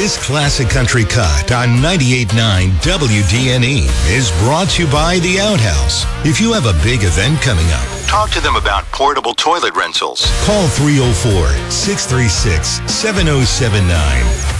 This classic country cut on 98.9 WDNE is brought to you by The Outhouse. If you have a big event coming up, talk to them about portable toilet rentals. Call 304-636-7079.